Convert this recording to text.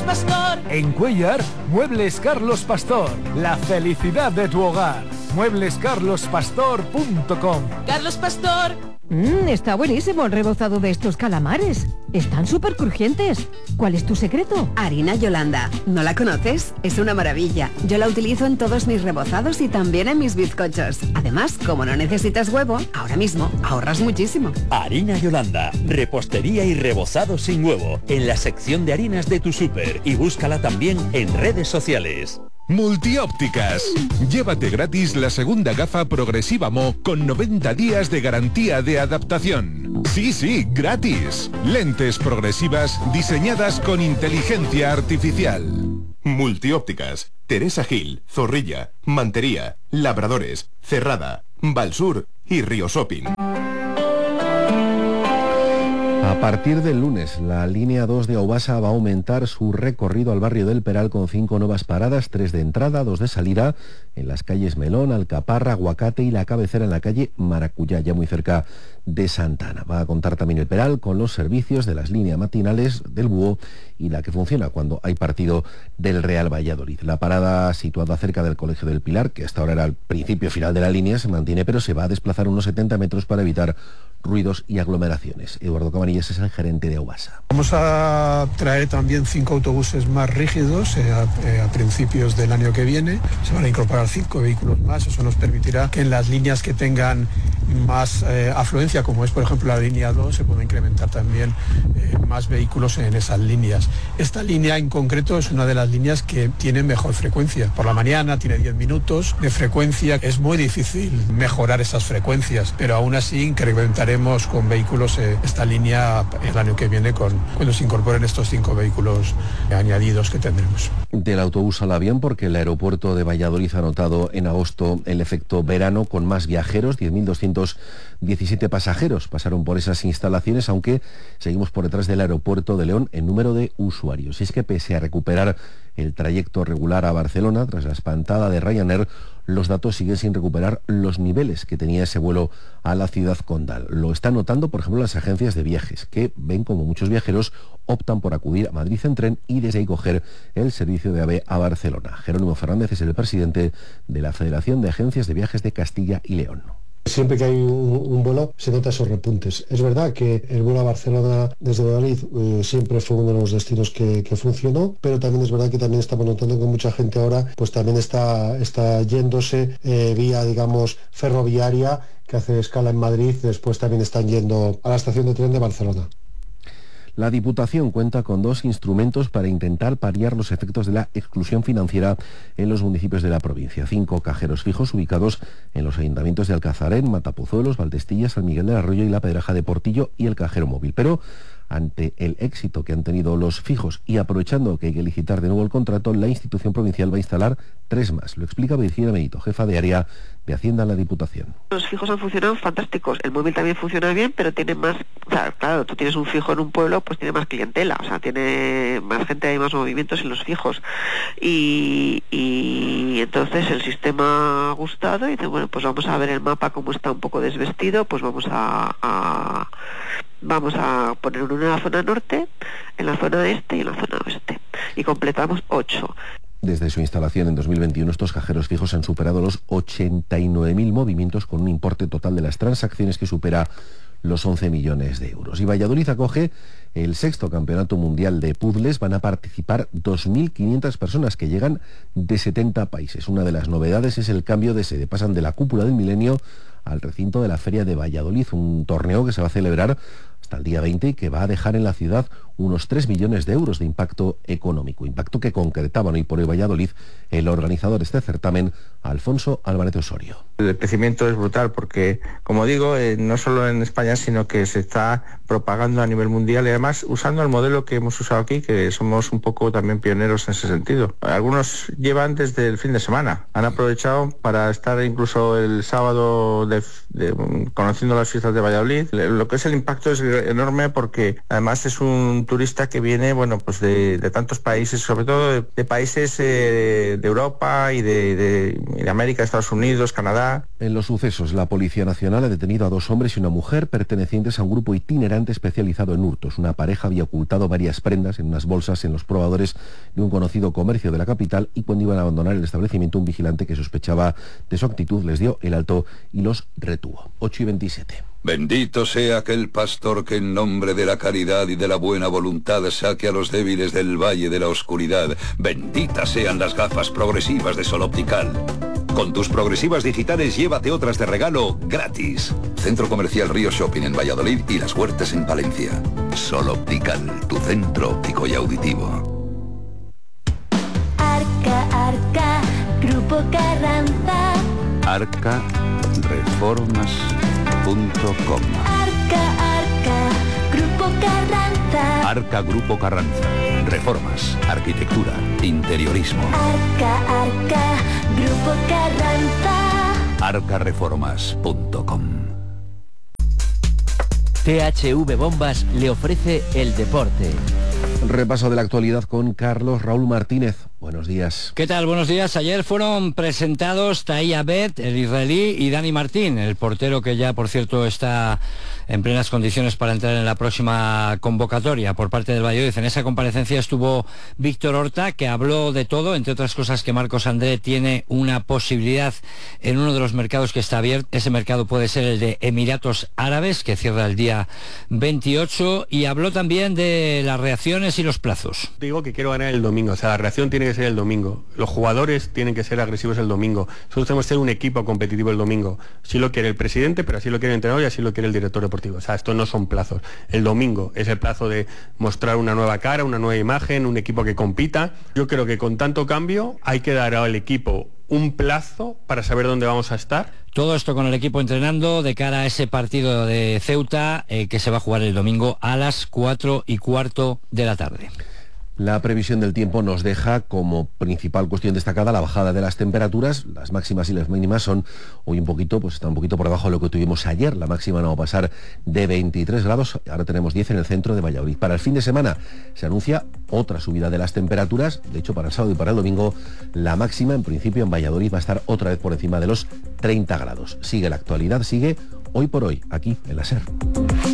Pastor. En Cuéllar, Muebles Carlos Pastor. La felicidad de tu hogar. mueblescarlospastor.com. Carlos Pastor. Está buenísimo el rebozado de estos calamares. Están súper crujientes. ¿Cuál es tu secreto? Harina Yolanda. ¿No la conoces? Es una maravilla. Yo la utilizo en todos mis rebozados y también en mis bizcochos. Además, como no necesitas huevo, ahora mismo ahorras muchísimo. Harina Yolanda. Repostería y rebozado sin huevo. En la sección de harinas de tu súper. Y búscala también en redes sociales. Multiópticas. Llévate gratis la segunda gafa progresiva Mo con 90 días de garantía de adaptación. Sí, gratis. Lentes progresivas diseñadas con inteligencia artificial. Multiópticas. Teresa Gil, Zorrilla, Mantería, Labradores, Cerrada, Valsur y Río Shopping. A partir del lunes, la línea 2 de Aubasa va a aumentar su recorrido al barrio del Peral con 5 nuevas paradas, 3 de entrada, 2 de salida, en las calles Melón, Alcaparra, Aguacate y la cabecera en la calle Maracuyá, ya muy cerca de Santana. Va a contar también el Peral con los servicios de las líneas matinales del Búho y la que funciona cuando hay partido del Real Valladolid. La parada, situada cerca del Colegio del Pilar, que hasta ahora era el principio final de la línea, se mantiene, pero se va a desplazar unos 70 metros para evitar ruidos y aglomeraciones. Eduardo Cabanillas es el gerente de Aubasa. Vamos a traer también 5 autobuses más rígidos a principios del año que viene. Se van a incorporar 5 vehículos más. Eso nos permitirá que en las líneas que tengan más afluencia, como es por ejemplo la línea 2, se pueda incrementar también más vehículos en esas líneas. Esta línea en concreto es una de las líneas que tiene mejor frecuencia. Por la mañana tiene 10 minutos de frecuencia. Es muy difícil mejorar esas frecuencias, pero aún así incrementaremos con vehículos esta línea el año que viene cuando se incorporen estos 5 vehículos añadidos que tendremos. Del autobús al avión, porque el aeropuerto de Valladolid ha notado en agosto el efecto verano con más viajeros, 10.217 pasajeros pasaron por esas instalaciones, aunque seguimos por detrás del aeropuerto de León en número de usuarios. Y es que pese a recuperar el trayecto regular a Barcelona, tras la espantada de Ryanair, los datos siguen sin recuperar los niveles que tenía ese vuelo a la ciudad condal. Lo están notando, por ejemplo, las agencias de viajes, que ven como muchos viajeros optan por acudir a Madrid en tren y desde ahí coger el servicio de AVE a Barcelona. Jerónimo Fernández es el presidente de la Federación de Agencias de Viajes de Castilla y León. Siempre que hay un vuelo se nota esos repuntes. Es verdad que el vuelo a Barcelona desde Valladolid siempre fue uno de los destinos que funcionó, pero también es verdad que también estamos notando que mucha gente ahora pues también está yéndose vía, digamos, ferroviaria, que hace escala en Madrid, después también están yendo a la estación de tren de Barcelona. La Diputación cuenta con 2 instrumentos para intentar paliar los efectos de la exclusión financiera en los municipios de la provincia. 5 cajeros fijos ubicados en los ayuntamientos de Alcazarén, Matapozuelos, Valdestilla, San Miguel del Arroyo y La Pedreja de Portillo y el cajero móvil. Pero ante el éxito que han tenido los fijos y aprovechando que hay que licitar de nuevo el contrato, la institución provincial va a instalar 3 más. Lo explica Virginia Benito, jefa de área de Hacienda en la Diputación. Los fijos han funcionado fantásticos. El móvil también funciona bien, pero tiene más... O sea, claro, tú tienes un fijo en un pueblo, pues tiene más clientela. O sea, tiene más gente, hay más movimientos en los fijos. Y entonces el sistema ha gustado y dice, bueno, pues vamos a ver el mapa cómo está un poco desvestido, pues vamos a poner uno en la zona norte, en la zona este y en la zona oeste. Y completamos 8. Desde su instalación en 2021, estos cajeros fijos han superado los 89.000 movimientos con un importe total de las transacciones que supera los 11 millones de euros. Y Valladolid acoge el 6º Campeonato Mundial de Puzzles. Van a participar 2.500 personas que llegan de 70 países. Una de las novedades es el cambio de sede. Pasan de la Cúpula del Milenio al recinto de la Feria de Valladolid, un torneo que se va a celebrar hasta el día 20 y que va a dejar en la ciudad unos 3 millones de euros de impacto económico, impacto que concretaban hoy por hoy Valladolid el organizador de este certamen, Alfonso Álvarez Osorio. El crecimiento es brutal porque, como digo, no solo en España, sino que se está propagando a nivel mundial y además usando el modelo que hemos usado aquí, que somos un poco también pioneros en ese sentido. Algunos llevan desde el fin de semana, han aprovechado para estar incluso el sábado conociendo las fiestas de Valladolid. Lo que es el impacto es enorme porque además es un turista que viene, bueno, pues de tantos países, sobre todo de países de Europa y de América, Estados Unidos, Canadá. En los sucesos, la Policía Nacional ha detenido a 2 hombres y una mujer pertenecientes a un grupo itinerante especializado en hurtos. Una pareja había ocultado varias prendas en unas bolsas en los probadores de un conocido comercio de la capital y cuando iban a abandonar el establecimiento, un vigilante que sospechaba de su actitud les dio el alto y los retuvo. 8:27. Bendito sea aquel pastor que en nombre de la caridad y de la buena voluntad saque a los débiles del valle de la oscuridad. Benditas sean las gafas progresivas de Sol Optical. Con tus progresivas digitales llévate otras de regalo gratis. Centro Comercial Río Shopping en Valladolid y Las Huertas en Palencia. Sol Optical, tu centro óptico y auditivo. Arca, Grupo Carranza. Arca Reformas.com. Arca, Grupo Carranza. Arca Grupo Carranza. Reformas, arquitectura, interiorismo. Arca, Grupo Carranza. Arcareformas.com. THV Bombas le ofrece el deporte. Repaso de la actualidad con Carlos Raúl Martínez. Buenos días. ¿Qué tal? Buenos días. Ayer fueron presentados Tahi Abed, el israelí, y Dani Martín, el portero que ya, por cierto, está en plenas condiciones para entrar en la próxima convocatoria por parte del Valladolid. En esa comparecencia estuvo Víctor Horta, que habló de todo, entre otras cosas que Marcos André tiene una posibilidad en uno de los mercados que está abierto. Ese mercado puede ser el de Emiratos Árabes, que cierra el día 28, y habló también de las reacciones y los plazos. Digo que quiero ganar el domingo, o sea, la reacción tiene que ser el domingo. Los jugadores tienen que ser agresivos el domingo. Nosotros tenemos que ser un equipo competitivo el domingo. Así lo quiere el presidente, pero así lo quiere el entrenador y así lo quiere el director deportivo. O sea, esto no son plazos. El domingo es el plazo de mostrar una nueva cara, una nueva imagen, un equipo que compita. Yo creo que con tanto cambio hay que dar al equipo un plazo para saber dónde vamos a estar. Todo esto con el equipo entrenando de cara a ese partido de Ceuta que se va a jugar el domingo a las 4:15 de la tarde. La previsión del tiempo nos deja como principal cuestión destacada la bajada de las temperaturas. Las máximas y las mínimas son hoy están un poquito por debajo de lo que tuvimos ayer. La máxima no va a pasar de 23 grados, ahora tenemos 10 en el centro de Valladolid. Para el fin de semana se anuncia otra subida de las temperaturas. De hecho, para el sábado y para el domingo la máxima en principio en Valladolid va a estar otra vez por encima de los 30 grados. Sigue la actualidad, sigue Hoy por Hoy, aquí en la SER.